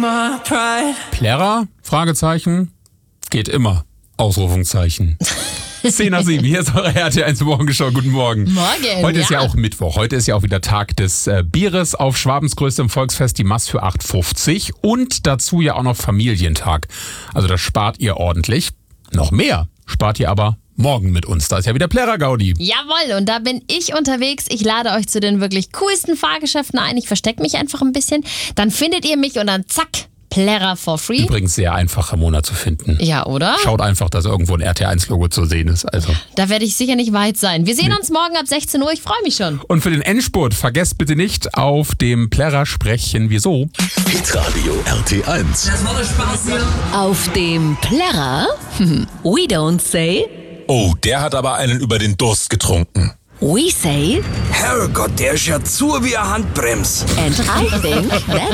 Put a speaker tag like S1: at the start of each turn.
S1: Plärrer? Fragezeichen. Geht immer. Ausrufungszeichen. 10:07, hier ist eure RT1 Morgenshow. Guten Morgen.
S2: Morgen,
S1: Heute ist ja auch Mittwoch. Heute ist ja auch wieder Tag des Bieres auf Schwabens größtem Volksfest, die Maß für 8,50. Und dazu ja auch noch Familientag. Also das spart ihr ordentlich. Noch mehr spart ihr aber morgen mit uns. Da ist ja wieder Plärrer-Gaudi.
S2: Jawohl, und da bin ich unterwegs. Ich lade euch zu den wirklich coolsten Fahrgeschäften ein. Ich verstecke mich einfach ein bisschen. Dann findet ihr mich und dann zack, Plärrer for free.
S1: Übrigens sehr einfach, Ramona zu finden.
S2: Ja, oder?
S1: Schaut einfach, dass irgendwo ein RT1-Logo zu sehen ist. Also.
S2: Da werde ich sicher nicht weit sein. Wir sehen uns morgen ab 16 Uhr. Ich freue mich schon.
S1: Und für den Endspurt, vergesst bitte nicht, auf dem Plärrer sprechen wir so.
S3: Hitradio RT1.
S4: Das war der Spaß hier.
S5: Auf dem Plärrer? We don't say.
S6: Oh, der hat aber einen über den Durst getrunken.
S5: We say.
S4: Herrgott, der ist ja zu wie eine Handbrems.
S5: And I think that's